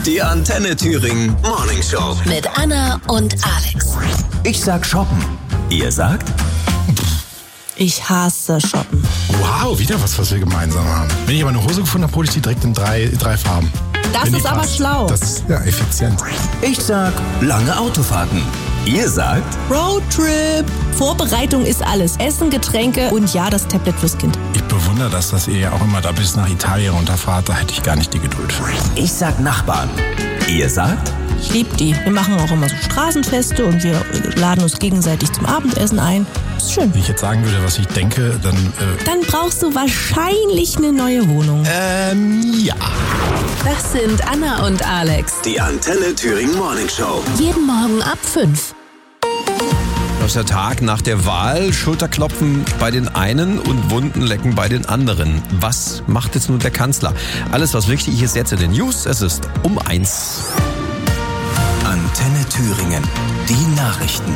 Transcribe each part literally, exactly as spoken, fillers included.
Die Antenne Thüringen Morning Show. Mit Anna und Alex. Ich sag shoppen. Ihr sagt? Ich hasse shoppen. Wow, wieder was, was wir gemeinsam haben. Wenn ich aber eine Hose gefunden habe, hole ich die direkt in drei, drei Farben. Das Wenn die ist aber passt. schlau. Das ist ja effizient. Ich sag lange Autofahrten. Ihr sagt? Roadtrip. Vorbereitung ist alles. Essen, Getränke und ja, das Tablet fürs Kind. Ich bewundere das, dass ihr ja auch immer da bis nach Italien runterfahrt. Da hätte ich gar nicht die Geduld für. Ich sag Nachbarn. Ihr sagt? Ich liebe die. Wir machen auch immer so Straßenfeste und wir laden uns gegenseitig zum Abendessen ein. Ist schön. Wenn ich jetzt sagen würde, was ich denke, dann... Äh Dann brauchst du wahrscheinlich eine neue Wohnung. Ähm, ja. Das sind Anna und Alex. Die Antenne Thüringen Morning Show. Jeden Morgen ab fünf. Das ist der Tag nach der Wahl. Schulterklopfen bei den einen und Wundenlecken bei den anderen. Was macht jetzt nun der Kanzler? Alles, was wichtig ist jetzt in den News. Es ist um eins. Antenne Thüringen. Die Nachrichten.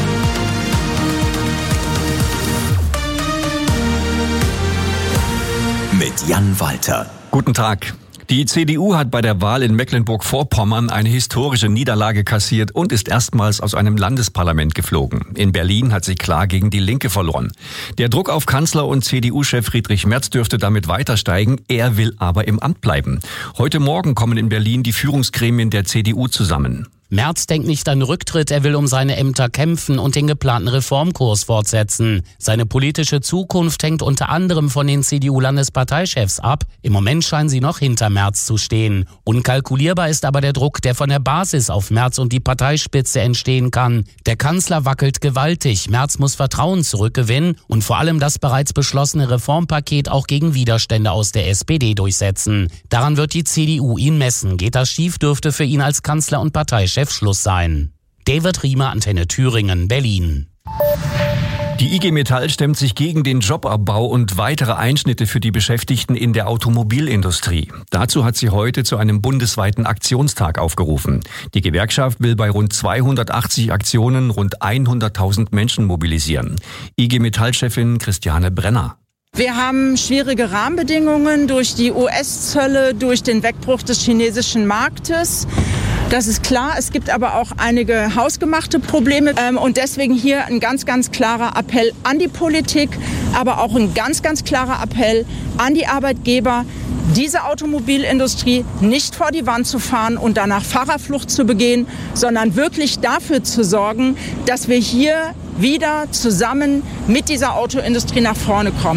Mit Jan Walter. Guten Tag. Die C D U hat bei der Wahl in Mecklenburg-Vorpommern eine historische Niederlage kassiert und ist erstmals aus einem Landesparlament geflogen. In Berlin hat sie klar gegen die Linke verloren. Der Druck auf Kanzler und C D U-Chef Friedrich Merz dürfte damit weiter steigen. Er will aber im Amt bleiben. Heute Morgen kommen in Berlin die Führungsgremien der C D U zusammen. Merz denkt nicht an Rücktritt, er will um seine Ämter kämpfen und den geplanten Reformkurs fortsetzen. Seine politische Zukunft hängt unter anderem von den C D U-Landesparteichefs ab. Im Moment scheinen sie noch hinter Merz zu stehen. Unkalkulierbar ist aber der Druck, der von der Basis auf Merz und die Parteispitze entstehen kann. Der Kanzler wackelt gewaltig, Merz muss Vertrauen zurückgewinnen und vor allem das bereits beschlossene Reformpaket auch gegen Widerstände aus der S P D durchsetzen. Daran wird die C D U ihn messen. Geht das schief, dürfte für ihn als Kanzler und Parteichef Schluss sein. David Riemer, Antenne Thüringen, Berlin. Die I G Metall stemmt sich gegen den Jobabbau und weitere Einschnitte für die Beschäftigten in der Automobilindustrie. Dazu hat sie heute zu einem bundesweiten Aktionstag aufgerufen. Die Gewerkschaft will bei rund zweihundertachtzig Aktionen rund hunderttausend Menschen mobilisieren. I G Metall-Chefin Christiane Brenner. Wir haben schwierige Rahmenbedingungen durch die U S-Zölle, durch den Wegbruch des chinesischen Marktes. Das ist klar. Es gibt aber auch einige hausgemachte Probleme. Und deswegen hier ein ganz, ganz klarer Appell an die Politik, aber auch ein ganz, ganz klarer Appell an die Arbeitgeber, diese Automobilindustrie nicht vor die Wand zu fahren und danach Fahrerflucht zu begehen, sondern wirklich dafür zu sorgen, dass wir hier wieder zusammen mit dieser Autoindustrie nach vorne kommen.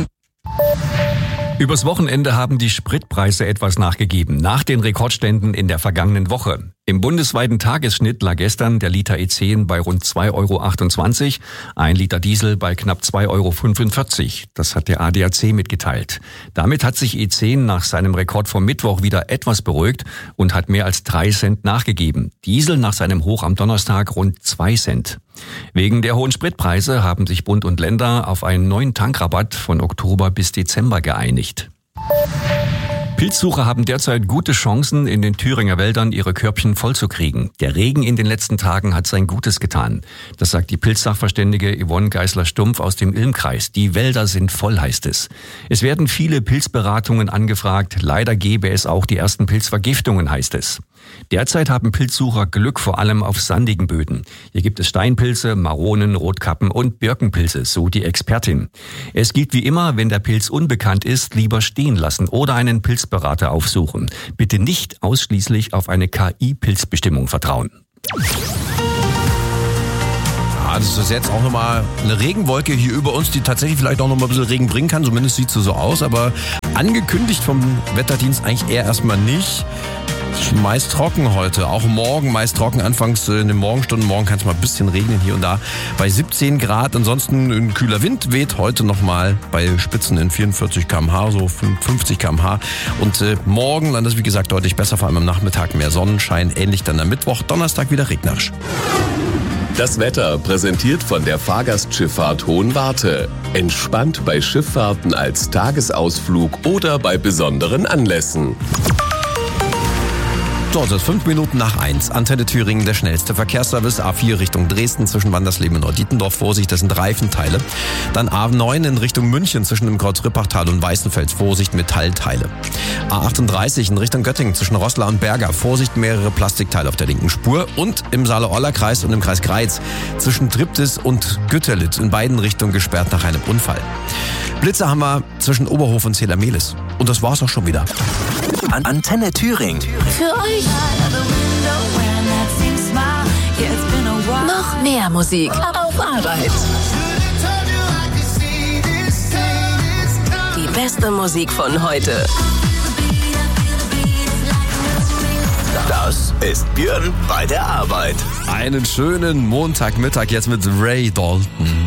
Übers Wochenende haben die Spritpreise etwas nachgegeben, nach den Rekordständen in der vergangenen Woche. Im bundesweiten Tagesschnitt lag gestern der Liter E zehn bei rund zwei Euro achtundzwanzig, ein Liter Diesel bei knapp zwei Euro fünfundvierzig. Das hat der A D A C mitgeteilt. Damit hat sich E zehn nach seinem Rekord vom Mittwoch wieder etwas beruhigt und hat mehr als drei Cent nachgegeben. Diesel nach seinem Hoch am Donnerstag rund zwei Cent. Wegen der hohen Spritpreise haben sich Bund und Länder auf einen neuen Tankrabatt von Oktober bis Dezember geeinigt. Pilzsucher haben derzeit gute Chancen, in den Thüringer Wäldern ihre Körbchen vollzukriegen. Der Regen in den letzten Tagen hat sein Gutes getan. Das sagt die Pilzsachverständige Yvonne Geisler-Stumpf aus dem Ilmkreis. Die Wälder sind voll, heißt es. Es werden viele Pilzberatungen angefragt. Leider gäbe es auch die ersten Pilzvergiftungen, heißt es. Derzeit haben Pilzsucher Glück vor allem auf sandigen Böden. Hier gibt es Steinpilze, Maronen, Rotkappen und Birkenpilze, so die Expertin. Es gilt wie immer, wenn der Pilz unbekannt ist, lieber stehen lassen oder einen Pilzberater aufsuchen. Bitte nicht ausschließlich auf eine K I-Pilzbestimmung vertrauen. Ja, das ist jetzt auch nochmal eine Regenwolke hier über uns, die tatsächlich vielleicht auch nochmal ein bisschen Regen bringen kann. Zumindest sieht es so aus, aber angekündigt vom Wetterdienst eigentlich eher erstmal nicht. Meist trocken heute, auch morgen meist trocken, anfangs in den Morgenstunden. Morgen kann es mal ein bisschen regnen hier und da bei siebzehn Grad. Ansonsten ein kühler Wind weht heute nochmal bei Spitzen in vierundvierzig Kilometer pro Stunde, so fünfzig Kilometer pro Stunde. Und äh, morgen dann ist wie gesagt deutlich besser, vor allem am Nachmittag mehr Sonnenschein. Ähnlich dann am Mittwoch, Donnerstag wieder regnerisch. Das Wetter präsentiert von der Fahrgastschifffahrt Hohenwarte. Entspannt bei Schifffahrten als Tagesausflug oder bei besonderen Anlässen. So, es ist fünf Minuten nach eins. Antenne Thüringen, der schnellste Verkehrsservice. A vier Richtung Dresden zwischen Wandersleben und Neu-Dietendorf. Vorsicht, das sind Reifenteile. Dann A neun in Richtung München zwischen dem Kreuz Rippachtal und Weißenfels. Vorsicht, Metallteile. A achtunddreißig in Richtung Göttingen zwischen Roßla und Berger. Vorsicht, mehrere Plastikteile auf der linken Spur. Und im Saale-Orla-Kreis und im Kreis Greiz zwischen Triptis und Gütterlitz in beiden Richtungen gesperrt nach einem Unfall. Blitze haben wir zwischen Oberhof und Zählermehlis. Und das war's auch schon wieder. An Antenne Thüringen. Für euch noch mehr Musik auf Arbeit. Die beste Musik von heute. Das ist Björn bei der Arbeit. Einen schönen Montagmittag jetzt mit Ray Dalton.